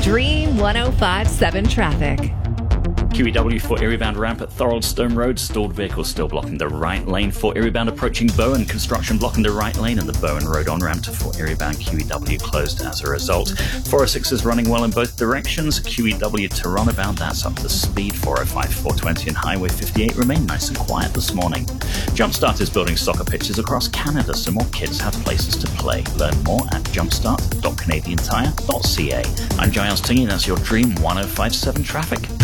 Dream 105.7 traffic. QEW for Erie-bound ramp at Thoroldstone Road. Stalled vehicles still blocking the right lane for Erie-bound approaching Bowen. Construction blocking the right lane and the Bowen Road on-ramp to Fort Erie-bound QEW closed as a result. 406 is running well in both directions. QEW Toronto-bound, that's up to speed. 405, 420 and Highway 58 remain nice and quiet this morning. Jumpstart is building soccer pitches across Canada so more kids have places to play. Learn more at jumpstart.canadiantire.ca. I'm Giles Tingey, that's your Dream 105.7 traffic.